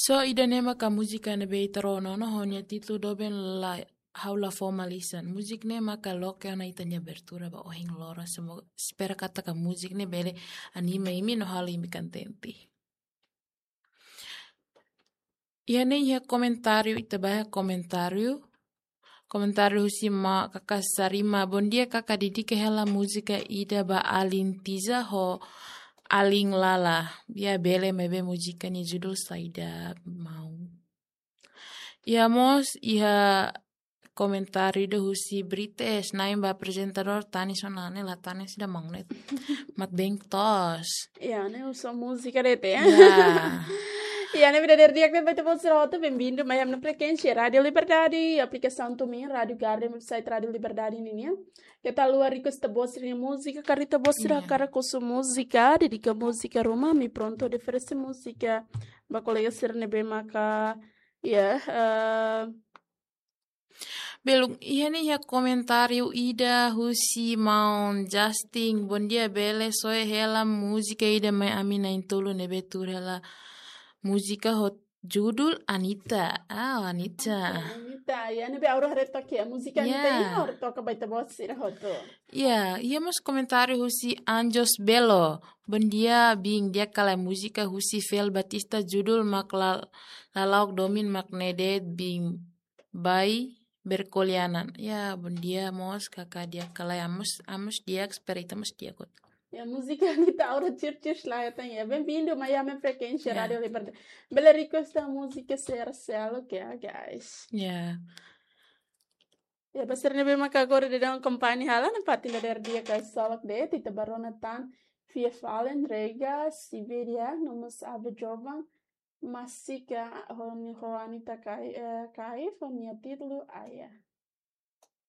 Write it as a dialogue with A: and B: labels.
A: So ida nema ka muzika ne be tarono no honya titlu doben la haula formalisan. Muzik ne maka loke ona itanya bertura ba ohing lora semoga spera kata ka muzik ne bele anime imi no hal imi kantenti. Ia ne ia komentário ita baia komentário. Komentário husi ma kaka sarima bondia kaka didike hela muzika ida ba alin tiza ho aling lala. Bia bele mebe muzika ni judul saida mau. Ia mos ia komentário de husi Brites naim ba apresentador Tani Sonane la Tani sida mangnet. Mat beng tos.
B: Ya, né? Eu sou música de te.
A: Ya.
B: E na verdade, dia que vai ter você rota, bem-vindo, mas na frequência Rádio Liberdade, aplicação também, Rádio Garden, website Rádio Liberdade ini. Que tal luar rico esta bossa de música, carita bossa
A: Yeah.
B: cara com sua música, dedica música Roma, me pronto de oferecer música, ba colega serne bem maca, ya,
A: Belum, iya nih ya komentário Ida Husi Maun Justin bon dia bele soe hela música Ida mai amina intulu nebe tur hela música hot judul Anita. Ah, Anita.
B: Anita, ya ne be auro hareta que a música Anita
A: Yeah.
B: ia auro toca baita bossa roto.
A: Ya, iya mas komentário Husi Anjos Belo. Bon dia bing dia kala música Husi Fel Batista judul mak lalauk domin mak nedet bing bai berkolianan. Ya, bon dia mos kakak dia kala amos dia eksperita mos dia kot.
B: E a música Anita auro tir lá eu tenho. Bem-vindo, Miami Frequência
A: Yeah.
B: Rádio Liberdade. Bela rico esta música ser celo que é, guys.
A: Ya.
B: Ya pasar ne be maka agora de dar companhia hala na patina der dia ka salak de tita barona tan via Fallen Rega Siberia nomos abe jovan masika honi hoani ta kai kai fonia título aya.